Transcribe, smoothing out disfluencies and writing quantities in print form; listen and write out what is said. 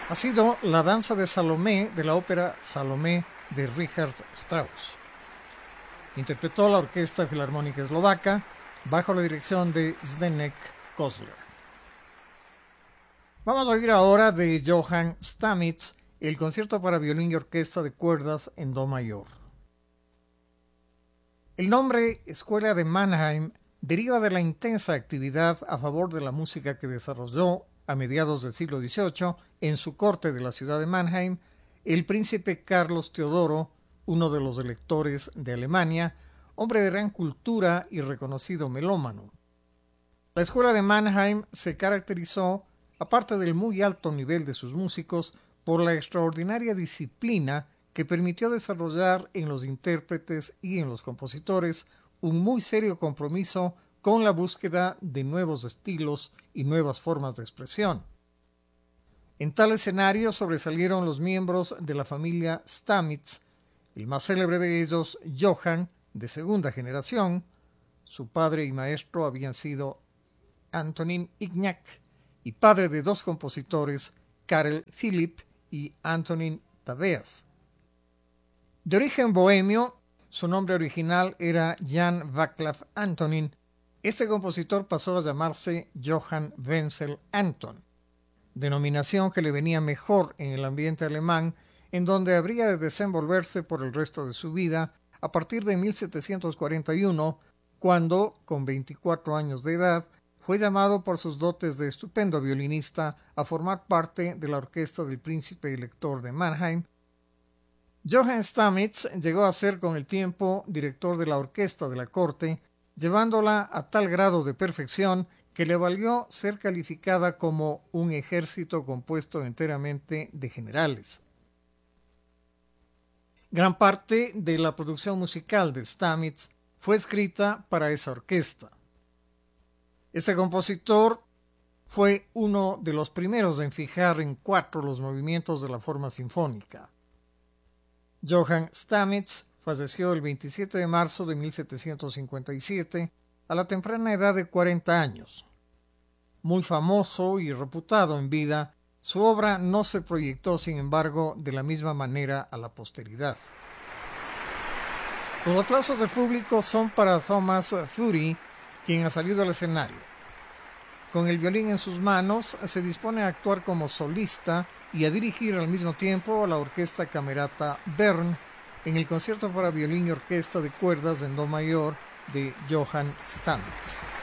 ha sido la danza de Salomé de la ópera Salomé de Richard Strauss. Interpretó la Orquesta Filarmónica Eslovaca bajo la dirección de Zdeněk Kozler. Vamos a oír ahora de Johann Stamitz el concierto para violín y orquesta de cuerdas en do mayor. El nombre Escuela de Mannheim deriva de la intensa actividad a favor de la música que desarrolló a mediados del siglo XVIII en su corte de la ciudad de Mannheim el príncipe Carlos Teodoro, uno de los electores de Alemania, hombre de gran cultura y reconocido melómano. La Escuela de Mannheim se caracterizó, aparte del muy alto nivel de sus músicos, por la extraordinaria disciplina que permitió desarrollar en los intérpretes y en los compositores un muy serio compromiso con la búsqueda de nuevos estilos y nuevas formas de expresión. En tal escenario sobresalieron los miembros de la familia Stamitz, el más célebre de ellos, Johann, de segunda generación. Su padre y maestro habían sido Antonín Ignac, y padre de dos compositores, Karel Philipp y Antonín Thaddeus. De origen bohemio, su nombre original era Jan Václav Antonín. Este compositor pasó a llamarse Johann Wenzel Anton, denominación que le venía mejor en el ambiente alemán, en donde habría de desenvolverse por el resto de su vida a partir de 1741, cuando, con 24 años de edad, fue llamado por sus dotes de estupendo violinista a formar parte de la orquesta del príncipe elector de Mannheim. Johann Stamitz llegó a ser con el tiempo director de la orquesta de la corte, llevándola a tal grado de perfección que le valió ser calificada como un ejército compuesto enteramente de generales. Gran parte de la producción musical de Stamitz fue escrita para esa orquesta. Este compositor fue uno de los primeros en fijar en 4 los movimientos de la forma sinfónica. Johann Stamitz falleció el 27 de marzo de 1757 a la temprana edad de 40 años. Muy famoso y reputado en vida, su obra no se proyectó, sin embargo, de la misma manera a la posteridad. Los aplausos del público son para Thomas Fury, quien ha salido al escenario. Con el violín en sus manos, se dispone a actuar como solista y a dirigir al mismo tiempo a la orquesta camerata Bern en el concierto para violín y orquesta de cuerdas en do mayor de Johann Stamitz.